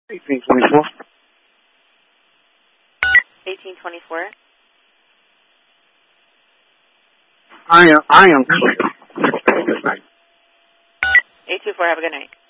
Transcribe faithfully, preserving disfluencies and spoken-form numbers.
eighteen twenty-four. eighteen twenty-four. I am, I am. eight two four, have a good night.